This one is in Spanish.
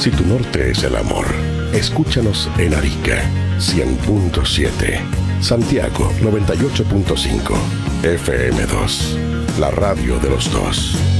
Si tu norte es el amor, escúchanos en Arica 100.7, Santiago 98.5, FM2, la radio de los dos.